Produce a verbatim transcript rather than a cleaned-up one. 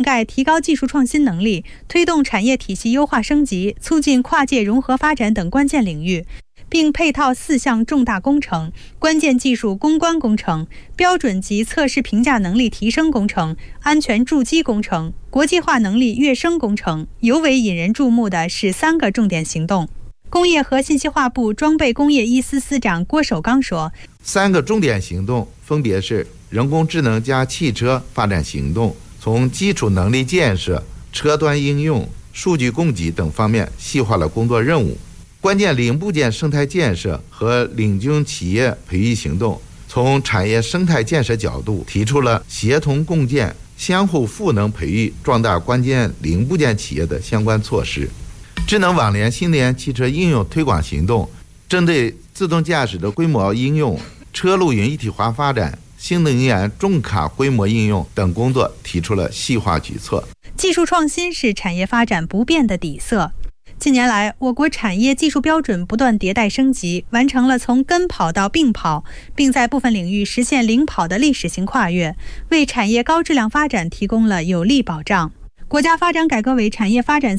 盖提高技术创新能力、推动产业体系优化升级、促进跨界融合发展等关键领域，并配套四项重大工程：关键技术攻关工程、标准及测试评价能力提升工程、安全筑基工程、国际化能力跃升工程。尤为引人注目的是三个重点行动。工业和信息化部装备工业一司司长郭守刚说， 三个重点行动分别是人工智能加汽车发展行动，从基础能力建设、车端应用、数据供给等方面细化了工作任务；关键零部件生态建设和领军企业培育行动，从产业生态建设角度提出了协同共建、相互赋能培育壮大关键零部件企业的相关措施；智能网联新能源汽车应用推广行动，针对自动驾驶的规模应用、车路云一体化发展、新能源重卡规模应用等工作提出了细化举措。 技术创新是产业发展不变的底色。近年来，我国产业技术标准不断迭代升级，完成了从跟跑到并跑，并在部分领域实现领跑的历史性跨越，为产业高质量发展提供了有力保障。国家发展改革委产业发展